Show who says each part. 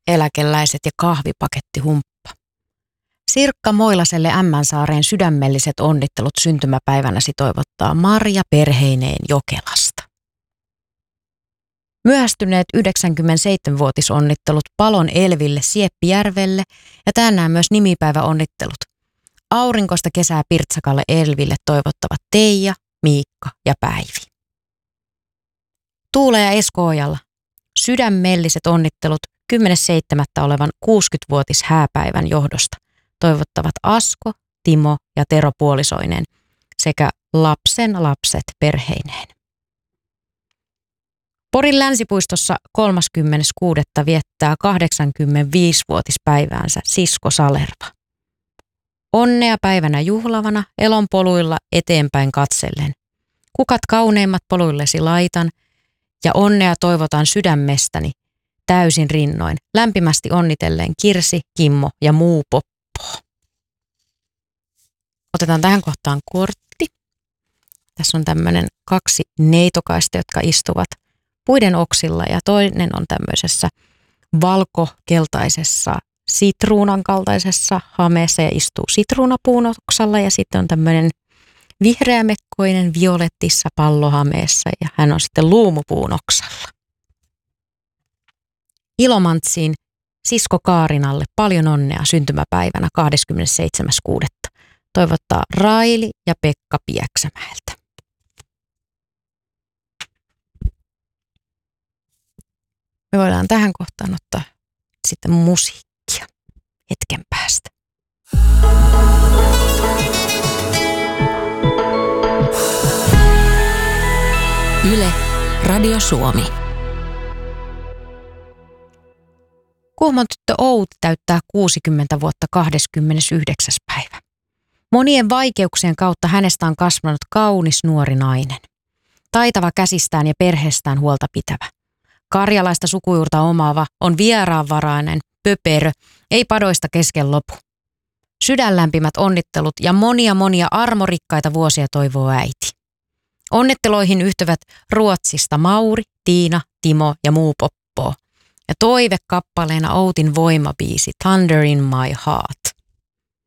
Speaker 1: eläkeläiset ja kahvipaketti-humppa. Sirkka Moilaselle Ämmänsaareen sydämelliset onnittelut syntymäpäivänäsi toivottaa Marja perheineen Jokelasta. Myöhästyneet 97-vuotisonnittelut Palon Elville Sieppijärvelle ja tänään myös nimipäiväonnittelut. Aurinkoista kesää Pirtsakalle Elville toivottavat Teija, Miikka ja Päivi. Tuule ja Esko Ojalla sydämelliset onnittelut 10.7. olevan 60-vuotis hääpäivän johdosta toivottavat Asko, Timo ja Tero puolisoineen sekä lapsen lapset perheineen. Porin Länsipuistossa 30.6. viettää 85-vuotispäiväänsä Sisko Salerva. Onnea päivänä juhlavana elon poluilla eteenpäin katsellen. Kukat kauneimmat poluillesi laitan ja onnea toivotan sydämestäni täysin rinnoin. Lämpimästi onnitelleen Kirsi, Kimmo ja muu poppo. Otetaan tähän kohtaan kortti. Tässä on tämmöinen 2 neitokaista, jotka istuvat puiden oksilla ja toinen on tämmöisessä valkokeltaisessa sitruunan kaltaisessa hameessa ja istuu sitruunapuun oksalla ja sitten on tämmöinen vihreämekkoinen violettissa pallohameessa ja hän on sitten luumupuun oksalla. Ilomantsiin sisko Kaarinalle paljon onnea syntymäpäivänä 27.6. Toivottaa Raili ja Pekka Pieksämäeltä. Me voidaan tähän kohtaan ottaa sitten musiikkia hetken päästä.
Speaker 2: Yle, Radio Suomi.
Speaker 1: Kuhmon tyttö Outi täyttää 60 vuotta 29. päivä. Monien vaikeuksien kautta hänestä on kasvanut kaunis nuori nainen. Taitava käsistään ja perheestään huolta pitävä. Karjalaista sukujuurta omaava, on vieraanvarainen, pöperö, ei padoista kesken lopu. Sydänlämpimät onnittelut ja monia armorikkaita vuosia toivoo äiti. Onnitteloihin yhtyvät Ruotsista Mauri, Tiina, Timo ja muu poppoo. Ja toivekappaleena Outin voimabiisi Thunder in my heart.